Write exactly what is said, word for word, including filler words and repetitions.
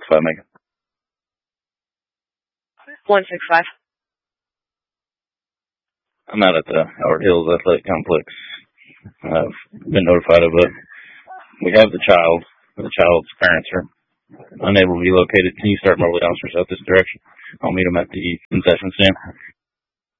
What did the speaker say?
five, Megan. one six five. I'm out at the Howard Hills Athletic Complex. I've been notified of it. We have the child. The child's parents are unable to be located. Can you start mobile officers out this direction? I'll meet them at the concession stand.